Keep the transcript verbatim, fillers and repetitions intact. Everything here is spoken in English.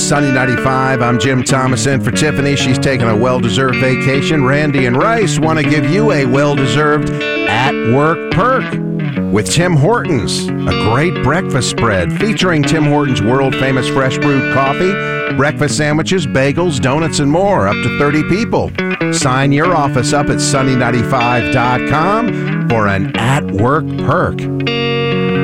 Sunny ninety-five. I'm Jim Thomas in for Tiffany. She's taking a well-deserved vacation. Randy and Rice want to give you a well-deserved at-work perk with Tim Hortons, a great breakfast spread featuring Tim Hortons' world-famous fresh brewed coffee, breakfast sandwiches, bagels, donuts, and more, up to thirty people. Sign your office up at sunny ninety-five dot com for an at-work perk.